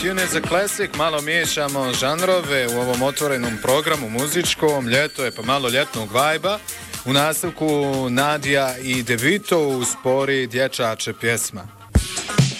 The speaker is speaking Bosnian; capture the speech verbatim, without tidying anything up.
Tune is a Classic, malo miješamo žanrove u ovom otvorenom programu muzičkom, ljeto je pa malo ljetnog vajba. U nastavku Nadija i Devito u spori dječače pjesma.